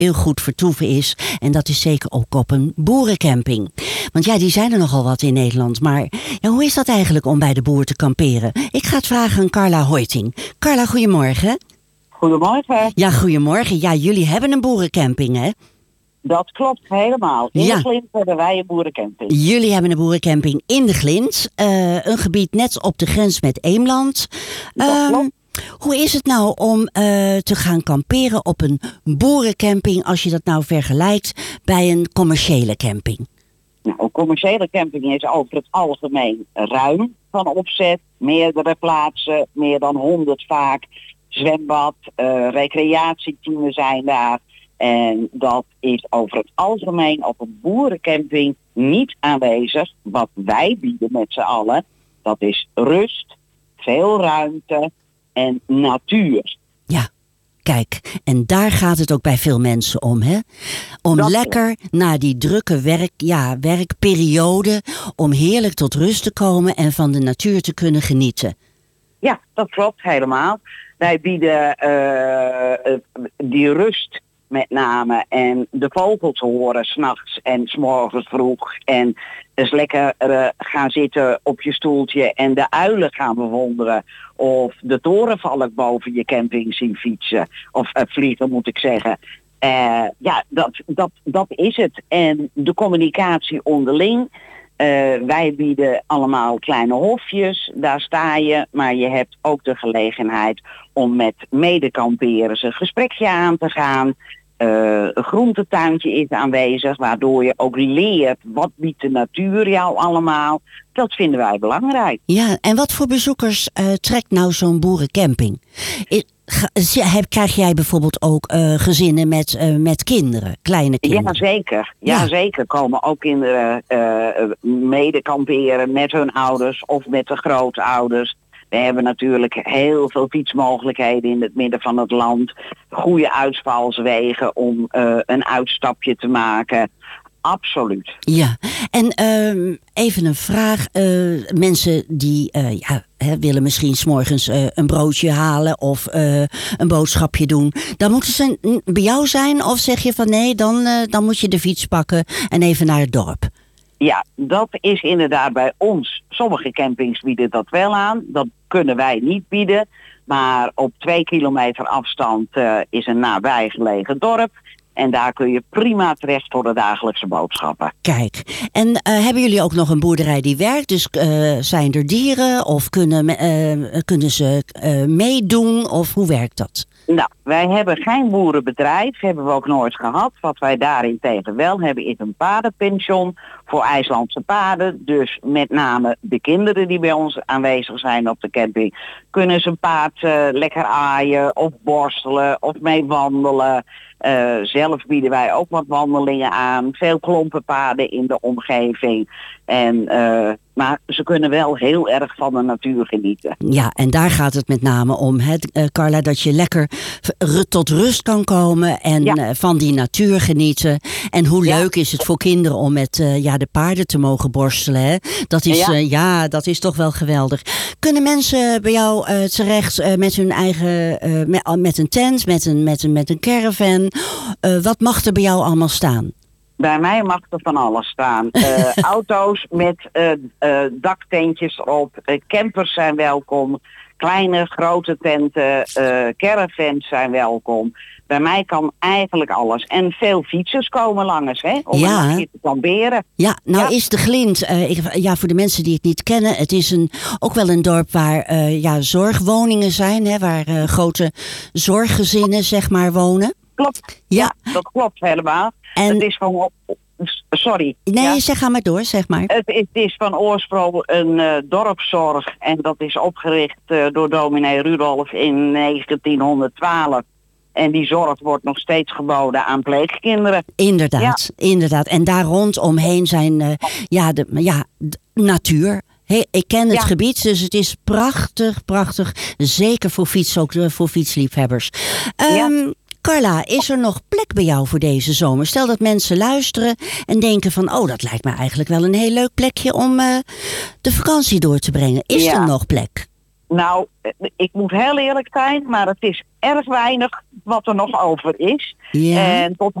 heel goed vertoeven is. En dat is zeker ook op een boerencamping. Want ja, die zijn er nogal wat in Nederland. Maar ja, hoe is dat eigenlijk om bij de boer te kamperen? Ik ga het vragen aan Carla Hoiting. Carla, goedemorgen. Goedemorgen. Ja, goedemorgen. Ja, jullie hebben een boerencamping, hè? Dat klopt helemaal. In de Glint hebben wij een boerencamping. Jullie hebben een boerencamping in de Glint. Een gebied net op de grens met Eemland. Hoe is het nou om te gaan kamperen op een boerencamping als je dat nou vergelijkt bij een commerciële camping? Nou, een commerciële camping is over het algemeen ruim van opzet. Meerdere plaatsen, meer dan 100 vaak. Zwembad, recreatieteams zijn daar. En dat is over het algemeen op een boerencamping niet aanwezig. Wat wij bieden met z'n allen, dat is rust, veel ruimte en natuur. Ja, kijk, en daar gaat het ook bij veel mensen om, hè? Om dat lekker na die drukke werkperiode, om heerlijk tot rust te komen en van de natuur te kunnen genieten. Ja, dat klopt helemaal. Wij bieden die rust met name en de vogels horen 's nachts en 's morgens vroeg. En dus lekker gaan zitten op je stoeltje en de uilen gaan bewonderen. Of de torenvalk boven je camping zien fietsen. Of vliegen moet ik zeggen. Ja, dat is het. En de communicatie onderling. Wij bieden allemaal kleine hofjes, daar sta je, maar je hebt ook de gelegenheid om met medekamperen een gesprekje aan te gaan. Een groentetuintje is aanwezig, waardoor je ook leert wat biedt de natuur jou allemaal. Dat vinden wij belangrijk. Ja, en wat voor bezoekers trekt nou zo'n boerencamping? Krijg jij bijvoorbeeld ook gezinnen met kinderen, kleine kinderen? Ja, zeker. Komen ook kinderen medekamperen met hun ouders of met de grootouders. We hebben natuurlijk heel veel fietsmogelijkheden in het midden van het land. Goede uitvalswegen om een uitstapje te maken. Absoluut. Ja, en even een vraag. Mensen die willen misschien 's morgens een broodje halen of een boodschapje doen. Dan moeten ze bij jou zijn of zeg je van nee, dan moet je de fiets pakken en even naar het dorp? Ja, dat is inderdaad bij ons. Sommige campings bieden dat wel aan. Dat kunnen wij niet bieden. Maar op 2 kilometer afstand is een nabijgelegen dorp. En daar kun je prima terecht voor de dagelijkse boodschappen. Kijk, en hebben jullie ook nog een boerderij die werkt? Dus zijn er dieren of kunnen ze meedoen of hoe werkt dat? Nou, wij hebben geen boerenbedrijf, hebben we ook nooit gehad. Wat wij daarentegen wel hebben is een paardenpension voor IJslandse paarden. Dus met name de kinderen die bij ons aanwezig zijn op de camping, kunnen ze een paard lekker aaien of borstelen of mee wandelen. Zelf bieden wij ook wat wandelingen aan. Veel klompenpaden in de omgeving. Maar ze kunnen wel heel erg van de natuur genieten. Ja, en daar gaat het met name om, hè, Carla, dat je lekker tot rust kan komen en van die natuur genieten. En hoe leuk is het voor kinderen om met de paarden te mogen borstelen, hè? Dat is, dat is toch wel geweldig. Kunnen mensen bij jou terecht met hun eigen, met een tent, met een caravan? Wat mag er bij jou allemaal staan? Bij mij mag er van alles staan. Auto's met daktentjes erop. Campers zijn welkom. Kleine, grote tenten. Caravans zijn welkom. Bij mij kan eigenlijk alles. En veel fietsers komen langs, hè, om een keer te kamperen. Ja, nou is de Glint, voor de mensen die het niet kennen, het is ook wel een dorp waar zorgwoningen zijn, hè, waar grote zorggezinnen, zeg maar, wonen. Klopt, ja dat klopt helemaal. En het is van... Sorry. Nee, zeg maar door, zeg maar. Het is van oorsprong een dorpszorg en dat is opgericht door dominee Rudolf in 1912. En die zorg wordt nog steeds geboden aan pleegkinderen. Inderdaad. En daar rondomheen zijn de natuur. Hey, ik ken het gebied, dus het is prachtig. Zeker voor voor fietsliefhebbers. Carla, is er nog plek bij jou voor deze zomer? Stel dat mensen luisteren en denken van, dat lijkt me eigenlijk wel een heel leuk plekje om de vakantie door te brengen. Is er nog plek? Nou, ik moet heel eerlijk zijn, maar het is erg weinig wat er nog over is. Ja. En tot